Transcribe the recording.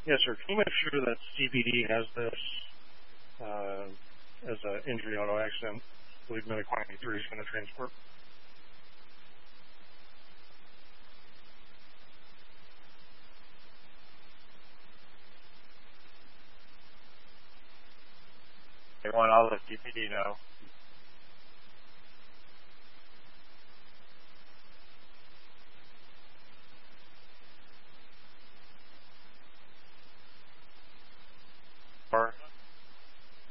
Yes, sir. Can you make sure that CPD has this as an injury auto accident? I believe another quantity 3 is going to transport. They want all the CPD know.